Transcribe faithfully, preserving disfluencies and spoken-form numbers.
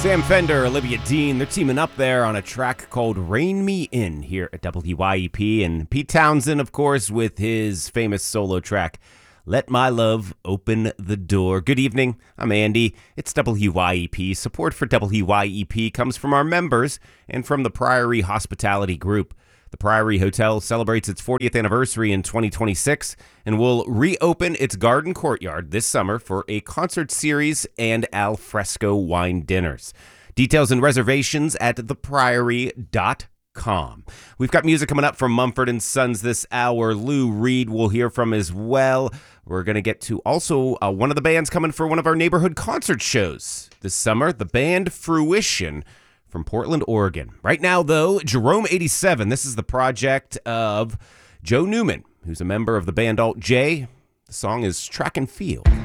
Sam Fender, Olivia Dean, they're teaming up there on a track called Rain Me In here at W Y E P. And Pete Townsend, of course, with his famous solo track, Let My Love Open the Door. Good evening, I'm Andy. It's W Y E P. Support for W Y E P comes from our members and from the Priory Hospitality Group. The Priory Hotel celebrates its fortieth anniversary in twenty twenty-six and will reopen its garden courtyard this summer for a concert series and al fresco wine dinners. Details and reservations at the priory dot com. We've got music coming up from Mumford and Sons this hour. Lou Reed we'll hear from as well. We're going to get to also uh, one of the bands coming for one of our neighborhood concert shows this summer, the band Fruition from Portland, Oregon. Right now, though, Jerome eighty-seven. This is the project of Joe Newman, who's a member of the band Alt J. The song is Track and Field.